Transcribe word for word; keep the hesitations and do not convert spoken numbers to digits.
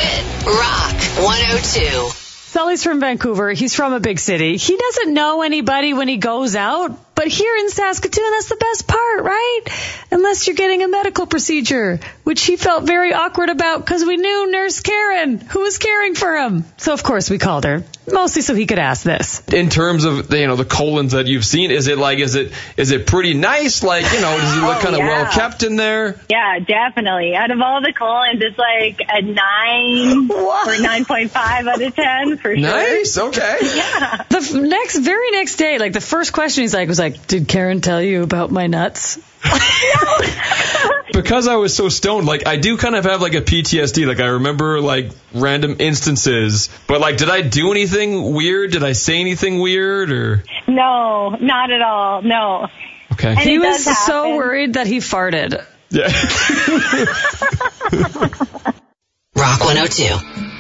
Twit. Rock one oh two. Sully's from Vancouver. He's from a big city. He doesn't know anybody when he goes out, but here in Saskatoon, that's the best part, right? Unless you're getting a medical procedure, which he felt very awkward about because we knew Nurse Karen, who was caring for him. So, of course, we called her, mostly so he could ask this. In terms of, you know, the colons that you've seen, is it like, is it is it pretty nice? Like, you know, does he look Oh, kind of yeah. well kept in there? Yeah, definitely. Out of all the colons, it's like a nine or nine point five out of ten for sure. Nice, okay. Yeah. The f- next, very next day, like the first question he's like was like, "Did Karen tell you about my nuts?" Because I was so stoned, like, I do kind of have, like, a P T S D. Like, I remember, like, random instances. But, like, did I do anything weird? Did I say anything weird? Or No, not at all. No. Okay. And He it was does so happen. worried that he farted. Yeah. Rock one oh two.